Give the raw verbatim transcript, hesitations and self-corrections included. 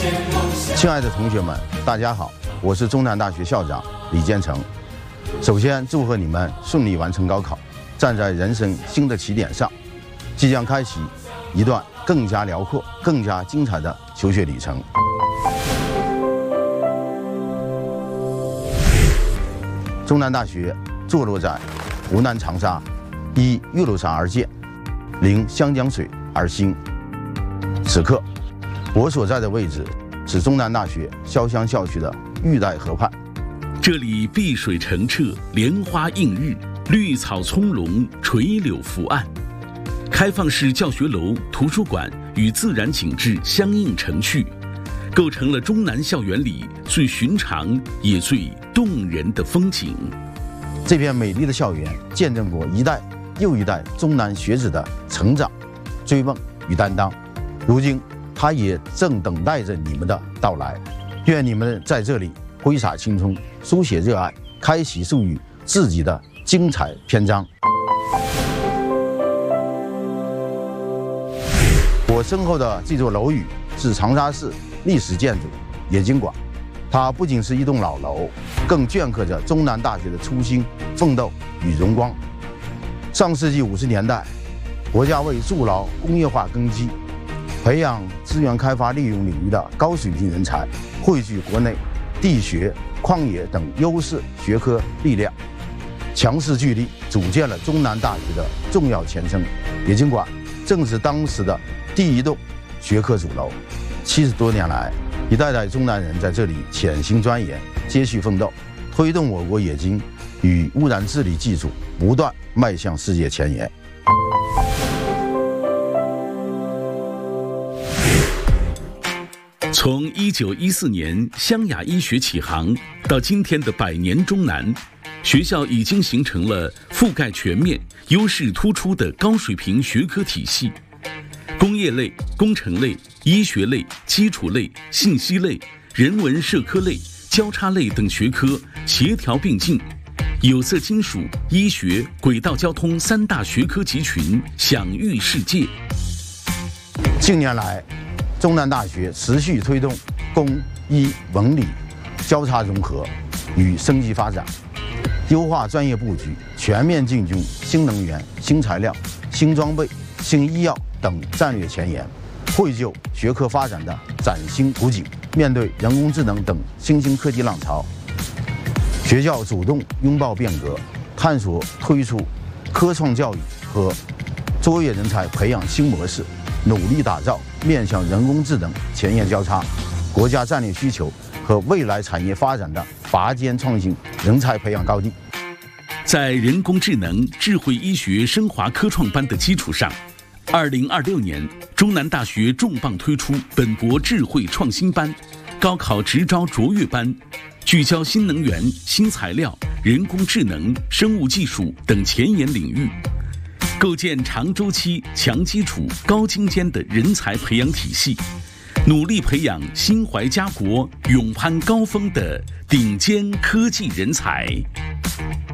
亲爱的同学们，大家好，我是中南大学校长李建成。首先祝贺你们顺利完成高考，站在人生新的起点上，即将开启一段更加辽阔、更加精彩的求学旅程。中南大学坐落在湖南长沙，依岳麓山而建，临湘江水而兴。此刻，我所在的位置是中南大学潇湘校区的玉带河畔。 这里碧水澄澈，莲花映日，绿草葱茏，垂柳伏岸。开放式教学楼、图书馆与自然景致相映成趣，构成了中南校园里最寻常也最动人的风景。 这片美丽的校园见证过一代又一代中南学子的成长、追梦与担当，如今它也正等待着你们的到来。愿你们在这里挥洒青春，书写热爱，开启属于自己的精彩篇章。我身后的这座楼宇是长沙市历史建筑冶金馆，它不仅是一栋老楼，更镌刻着中南大学的初心、奋斗与荣光。上世纪五十年代，国家为筑牢工业化根基，培养资源开发利用领域的高水平人才，汇聚国内地学、矿业等优势学科力量，强势聚力，组建了中南大学的重要前身。冶金馆正是当时的第一栋学科主楼。七十多年来，一代代中南人在这里潜心钻研，接续奋斗，推动我国冶金与污染治理技术不断迈向世界前沿。 从一九一四年湘雅医学起航到今天的百年中南，学校已经形成了覆盖全面、优势突出的高水平学科体系。工业类、工程类、医学类、基础类、信息类、人文社科类、交叉类等学科协调并进，有色金属、医学、轨道交通三大学科集群享誉世界。 近年来，中南大学持续推动工、医、文、理交叉融合与升级发展，优化专业布局，全面进军新能源、新材料、新装备、新医药等战略前沿，绘就学科发展的崭新图景。面对人工智能等新兴科技浪潮，学校主动拥抱变革，探索推出科创教育和卓越人才培养新模式，努力打造面向人工智能前沿交叉、国家战略需求和未来产业发展的拔尖创新人才培养高地。 在人工智能、智慧医学升华科创班的基础上，二零二六年，中南大学重磅推出本博智慧创新班、高考直招卓越班，聚焦新能源、新材料、人工智能、生物技术等前沿领域，构建长周期、强基础、高精尖的人才培养体系，努力培养心怀家国、勇攀高峰的顶尖科技人才。